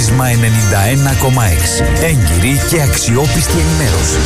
Πρίσμα 91,6. Έγκυρη και αξιόπιστη ενημέρωση.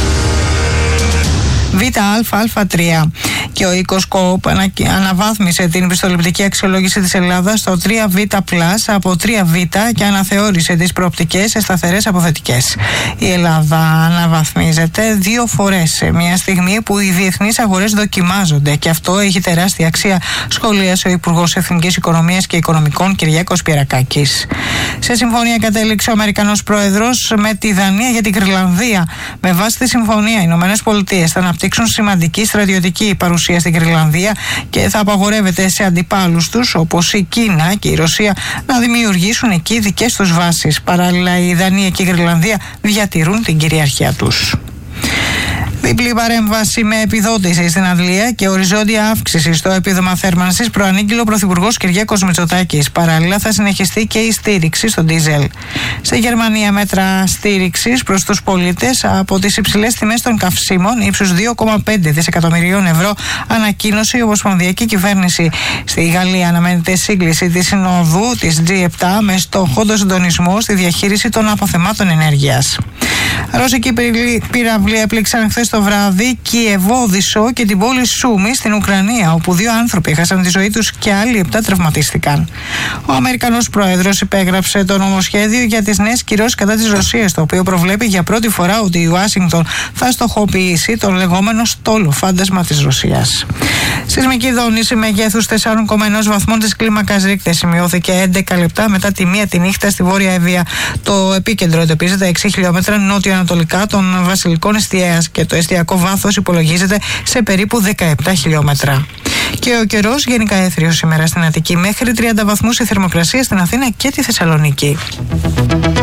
ΒΑ3 και ο Οικοσκόπ αναβάθμισε την πιστοληπτική αξιολόγηση της Ελλάδας στο 3Β+ από 3Β και αναθεώρησε τις προοπτικές σε σταθερές αποθετικές. Η Ελλάδα αναβαθμίζεται 2 φορές σε μια στιγμή που οι διεθνείς αγορές δοκιμάζονται και αυτό έχει τεράστια αξία, σχολίασε ο Υπουργός Εθνικής Οικονομίας και Οικονομικών Κυριάκος Πιερακάκης. Σε συμφωνία κατέληξε ο Αμερικανός Πρόεδρος με τη Δανία για την Γροιλανδία. Με βάση τη συμφωνία, οι ΗΠΑ θα αναπτύξουν σημαντική στρατιωτική παρουσία στην Γροιλανδία και θα απαγορεύεται σε αντιπάλους τους, όπως η Κίνα και η Ρωσία, να δημιουργήσουν εκεί δικές τους βάσεις. Παράλληλα, η Δανία και η Γροιλανδία διατηρούν την κυριαρχία τους. Διπλή παρέμβαση με επιδότηση στην Αγγλία και οριζόντια αύξηση στο επίδομα θέρμανσης προανήγγειλε ο Πρωθυπουργός Κυριάκος Μητσοτάκης. Παράλληλα, θα συνεχιστεί και η στήριξη στο ντίζελ. Στη Γερμανία, μέτρα στήριξης προς τους πολίτες από τις υψηλές τιμές των καυσίμων ύψους 2,5 δισεκατομμυρίων ευρώ ανακοίνωσε η Ομοσπονδιακή Κυβέρνηση. Στη Γαλλία αναμένεται σύγκληση της συνόδου της G7 με στόχο τον συντονισμό στη διαχείριση των αποθεμάτων ενέργειας. Ρώσικοι πυραυλοί έπληξαν χθες το βράδυ Κιεβό, Οδυσσό και την πόλη Σούμι στην Ουκρανία, όπου 2 άνθρωποι έχασαν τη ζωή τους και άλλοι 7 τραυματίστηκαν. Ο Αμερικανός Πρόεδρος υπέγραψε το νομοσχέδιο για τις νέες κυρώσεις κατά της Ρωσίας, το οποίο προβλέπει για πρώτη φορά ότι η Ουάσιγκτον θα στοχοποιήσει τον λεγόμενο στόλο φάντασμα της Ρωσίας. Σεισμική δόνηση μεγέθους 4,1 βαθμών της κλίμακας Ρίχτερ σημειώθηκε 11 λεπτά μετά τη 1 τη νύχτα στη Βόρεια Εύβοια. Το επίκεντρο εντοπίζεται 6 χιλιόμετρα νότιο-ανατολικά των Βασιλικών Ιστιαίας και το εστιακό βάθος υπολογίζεται σε περίπου 17 χιλιόμετρα. Και ο καιρός γενικά έθριος σήμερα στην Αττική, μέχρι 30 βαθμούς η θερμοκρασία στην Αθήνα και τη Θεσσαλονίκη.